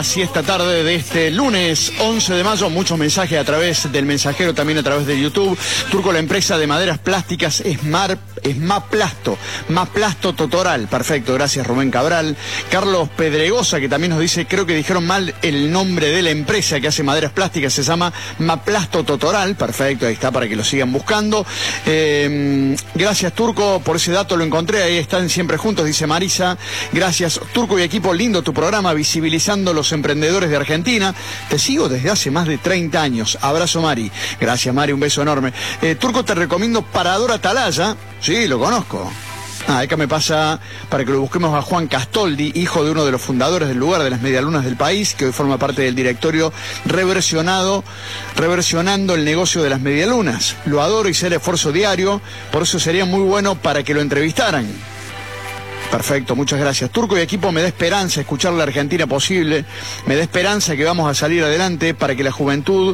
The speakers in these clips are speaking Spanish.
Así esta tarde de este lunes 11 de mayo, muchos mensajes a través del mensajero, también a través de YouTube. Turco, la empresa de maderas plásticas es Maplasto Totoral. Perfecto, gracias Rubén Cabral. Carlos Pedregosa, que también nos dice, creo que dijeron mal el nombre de la empresa que hace maderas plásticas, se llama Maplasto Totoral. Perfecto, ahí está para que lo sigan buscando. Gracias Turco por ese dato, lo encontré, ahí están siempre juntos, dice Marisa. Gracias Turco y equipo, lindo tu programa, visibilizando los emprendedores de Argentina. Te sigo desde hace más de 30 años. Abrazo Mari. Gracias Mari, un beso enorme. Turco, te recomiendo Parador Atalaya. Sí, lo conozco. Acá me pasa para que lo busquemos a Juan Castoldi, hijo de uno de los fundadores del lugar de las medialunas del país, que hoy forma parte del directorio reversionando el negocio de las medialunas. Lo adoro y sé el esfuerzo diario, por eso sería muy bueno para que lo entrevistaran. Perfecto, muchas gracias. Turco y equipo, me da esperanza escuchar la Argentina posible, me da esperanza que vamos a salir adelante para que la juventud...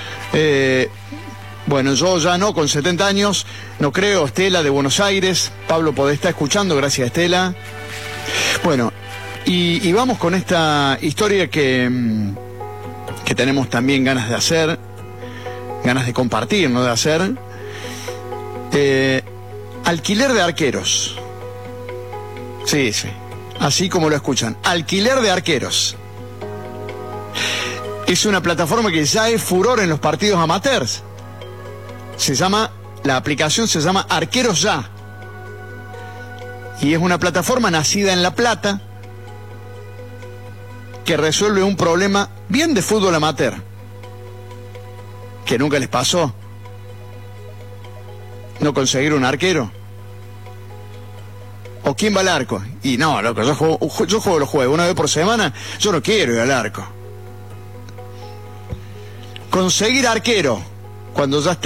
Bueno, yo ya no, con 70 años, no creo. Estela de Buenos Aires, Pablo Podestá escuchando, gracias Estela. Bueno, y vamos con esta historia que tenemos también ganas de hacer, ganas de compartir, no de hacer. Alquiler de arqueros. Sí, sí, así como lo escuchan, alquiler de arqueros. Es una plataforma que ya es furor en los partidos amateurs. La aplicación se llama Arqueros Ya. Y es una plataforma nacida en La Plata que resuelve un problema bien de fútbol amateur. Que nunca les pasó no conseguir un arquero. ¿O quién va al arco? Y no, loco, yo juego los juegos una vez por semana, yo no quiero ir al arco. Conseguir arquero cuando ya